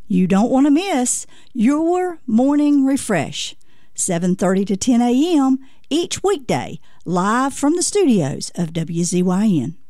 You don't want to miss your Morning Refresh, 7:30 to 10 a.m. each weekday, live from the studios of WZYN.